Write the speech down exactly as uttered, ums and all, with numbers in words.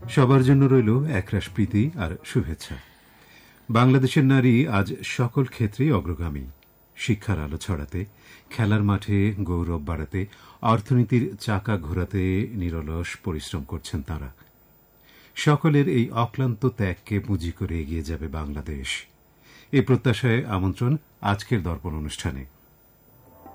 সবার জন্য রইল একরাশ প্রীতি আর শুভেচ্ছা। বাংলাদেশের নারী আজ সকল ক্ষেত্রেই অগ্রগামী। শিক্ষার আলো ছড়াতে, খেলার মাঠে গৌরব বাড়াতে, অর্থনীতির চাকা ঘোরাতে নিরলস পরিশ্রম করছেন তাঁরা। সকলের এই অক্লান্ত ত্যাগকে পুঁজি করে এগিয়ে যাবে বাংলাদেশ। এই প্রত্যাশায় আমন্ত্রণ আজকের দর্পণ অনুষ্ঠানে।